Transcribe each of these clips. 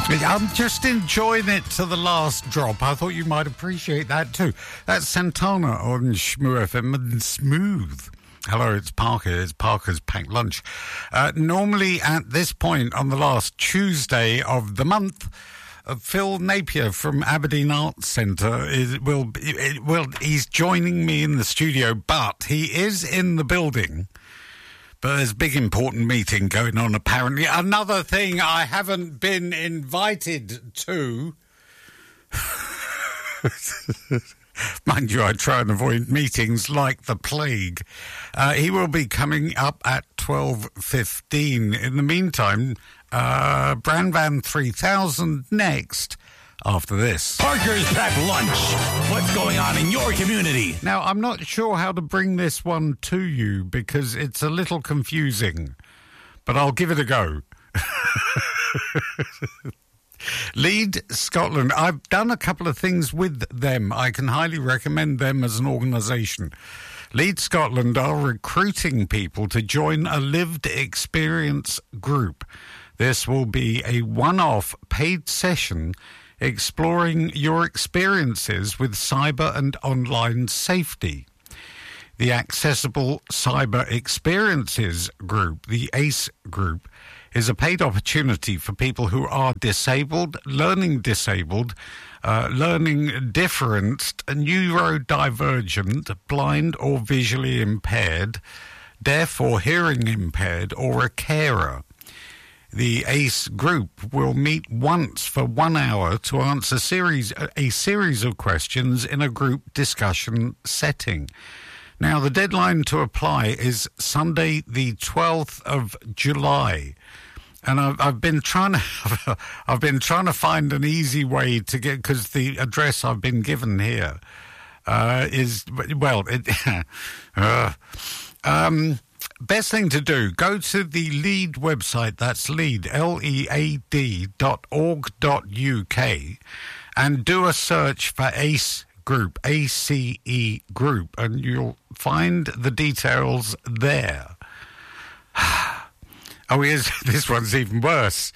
I'm just enjoying it to the last drop. I thought you might appreciate that too. That's Santana on Shmoo FM and Smooth. Hello, it's Parker. It's Parker's Packed Lunch. Normally at this point on the last Tuesday of the month, Phil Napier from Aberdeen Arts Centre he's joining me in the studio, but he is in the building. But there's a big important meeting going on, apparently. Another thing I haven't been invited to. Mind you, I try and avoid meetings like the plague. He will be coming up at 12:15. In the meantime, Brandvan 3000 next. After this. Parker's Packed Lunch. What's going on in your community? Now, I'm not sure how to bring this one to you because it's a little confusing, but I'll give it a go. Lead Scotland. I've done a couple of things with them. I can highly recommend them as an organisation. Lead Scotland are recruiting people to join a lived experience group. This will be a one-off paid session exploring your experiences with cyber and online safety. The Accessible Cyber Experiences Group, the ACE Group, is a paid opportunity for people who are disabled, learning different, neurodivergent, blind or visually impaired, deaf or hearing impaired, or a carer. The ACE group will meet once for 1 hour to answer a series of questions in a group discussion setting. Now, the deadline to apply is Sunday, the 12th of July. And I've been trying to find an easy way to get, because the address I've been given here best thing to do, go to the Lead website, that's Lead, lead.org.uk, and do a search for ACE Group, ACE Group, and you'll find the details there. Oh, this one's even worse.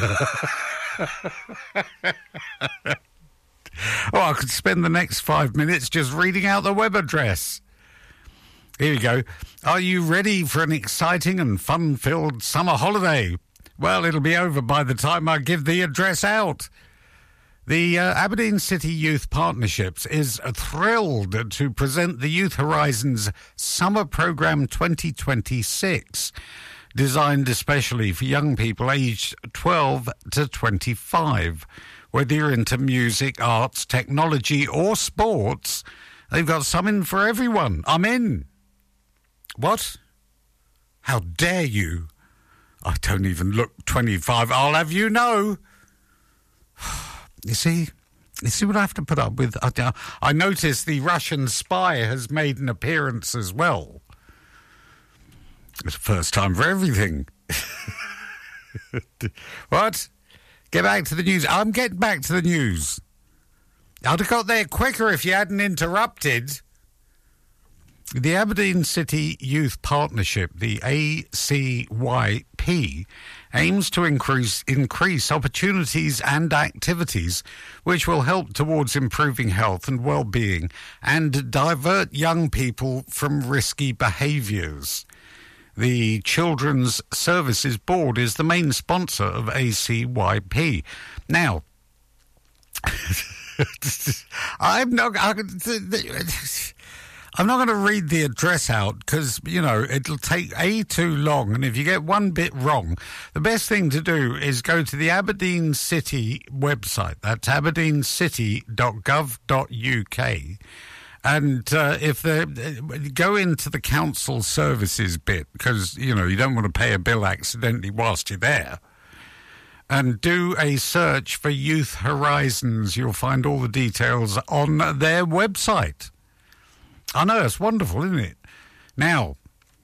I could spend the next 5 minutes just reading out the web address. Here we go. Are you ready for an exciting and fun-filled summer holiday? Well, it'll be over by the time I give the address out. The Aberdeen City Youth Partnerships is thrilled to present the Youth Horizons Summer Programme 2026, designed especially for young people aged 12 to 25. Whether you're into music, arts, technology or sports, they've got something for everyone. I'm in. What? How dare you? I don't even look 25. I'll have you know. You see what I have to put up with? I notice the Russian spy has made an appearance as well. It's the first time for everything. What? Get back to the news. I'm getting back to the news. I'd have got there quicker if you hadn't interrupted. The Aberdeen City Youth Partnership, the ACYP, aims to increase opportunities and activities which will help towards improving health and well-being and divert young people from risky behaviours. The Children's Services Board is the main sponsor of ACYP. Now, I'm not going to read the address out because, it'll take too long. And if you get one bit wrong, the best thing to do is go to the Aberdeen City website. That's aberdeencity.gov.uk. And go into the council services bit because, you don't want to pay a bill accidentally whilst you're there. And do a search for Youth Horizons. You'll find all the details on their website. I know, it's wonderful, isn't it? Now,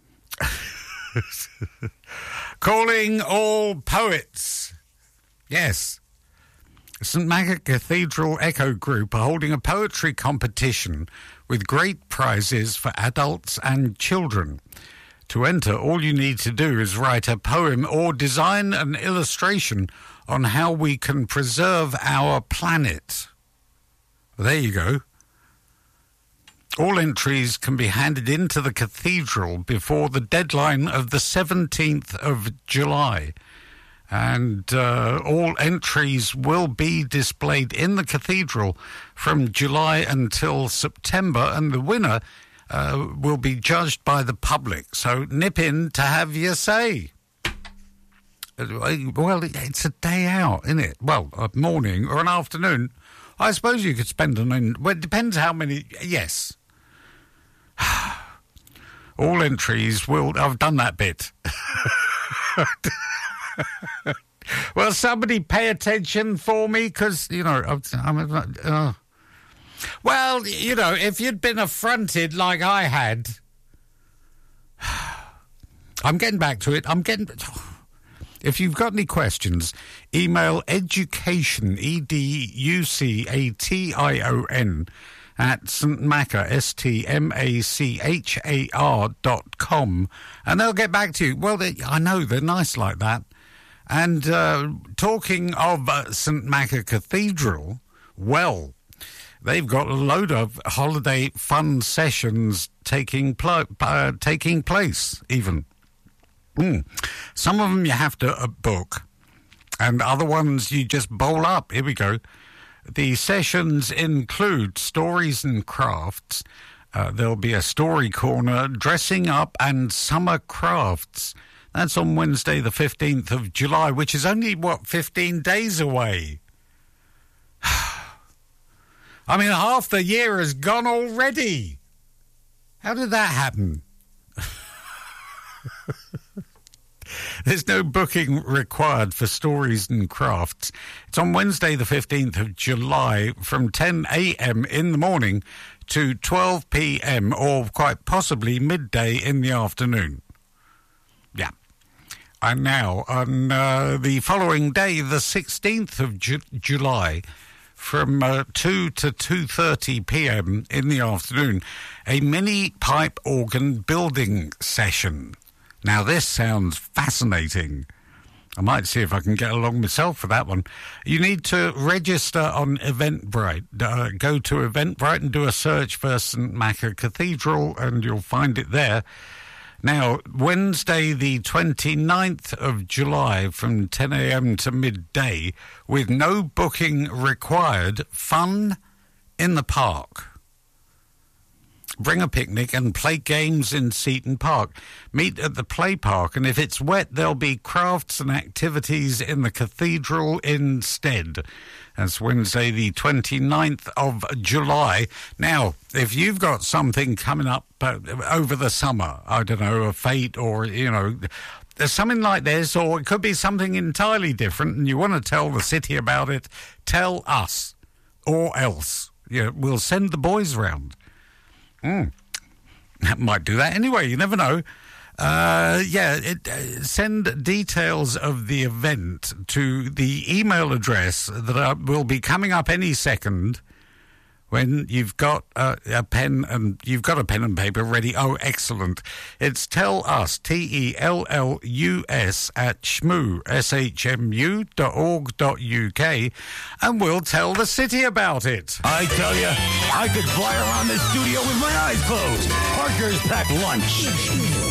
calling all poets. Yes. St Maggot Cathedral Echo Group are holding a poetry competition with great prizes for adults and children. To enter, all you need to do is write a poem or design an illustration on how we can preserve our planet. There you go. All entries can be handed into the cathedral before the deadline of the 17th of July. And all entries will be displayed in the cathedral from July until September, and the winner will be judged by the public. So nip in to have your say. Well, it's a day out, isn't it? Well, a morning or an afternoon. I suppose you could spend well, it depends how many. Yes. All entries will. I've done that bit. Well, somebody pay attention for me, because, you know, well, you know, if you'd been affronted like I had, I'm getting back to it. If you've got any questions, email education, education, at stmachar, stmachar.com, and they'll get back to you. Well, I know they're nice like that. And talking of St Machar Cathedral, well, they've got a load of holiday fun sessions taking place, even. Some of them you have to book, and other ones you just bowl up. Here we go. The sessions include stories and crafts. There'll be a story corner, dressing up, and summer crafts. That's on Wednesday, the 15th of July, which is only, 15 days away. I mean, half the year has gone already. How did that happen? There's no booking required for stories and crafts. It's on Wednesday, the 15th of July, from 10 a.m. in the morning to 12 p.m. or quite possibly midday in the afternoon. Yeah. And now, on the following day, the 16th of July, from 2 to 2:30 p.m. in the afternoon, a mini pipe organ building session. Now, this sounds fascinating. I might see if I can get along myself for that one. You need to register on Eventbrite. Go to Eventbrite and do a search for St Machar Cathedral, and you'll find it there. Now, Wednesday, the 29th of July, from 10 a.m. to midday, with no booking required, fun in the park. Bring a picnic and play games in Seaton Park. Meet at the play park, and if it's wet, there'll be crafts and activities in the cathedral instead. That's Wednesday, the 29th of July. Now, if you've got something coming up over the summer, I don't know, a fete or, you know, there's something like this, or it could be something entirely different, and you want to tell the city about it, tell us, or else. We'll send the boys round. Might do that anyway, you never know. Send details of the event to the email address that will be coming up any second when you've got a pen and paper ready. Oh, excellent. It's tell us, TELLUS at shmu.org.uk, and we'll tell the city about it. I tell you, I could fly around this studio with my eyes closed. Parker's packed lunch.